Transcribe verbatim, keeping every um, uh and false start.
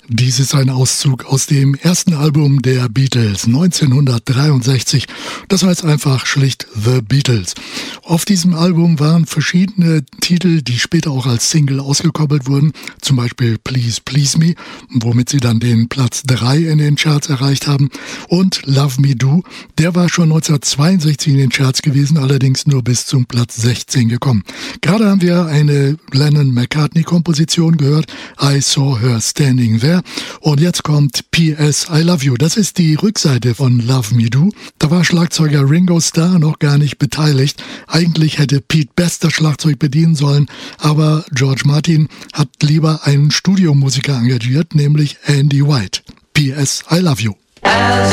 Dies ist ein Auszug aus dem ersten Album der Beatles neunzehnhundertdreiundsechzig. Das heißt einfach schlicht The Beatles. Auf diesem Album waren verschiedene Titel, die später auch als Single ausgekoppelt wurden. Zum Beispiel Please Please Me, womit sie dann den Platz drei in den Charts erreicht haben. Und Love Me Do, der war schon neunzehnhundertzweiundsechzig in den Charts gewesen, allerdings nur bis zum Platz sechzehn gekommen. Gerade haben wir eine Lennon-McCartney-Komposition gehört, I Saw Her Standing There. Und jetzt kommt P S I Love You. Das ist die Rückseite von Love Me Do. Da war Schlagzeuger Ringo Starr noch gar nicht beteiligt. Eigentlich hätte Pete Best das Schlagzeug bedienen sollen, aber George Martin hat lieber einen Studiomusiker engagiert, nämlich Andy White. P S I Love You. As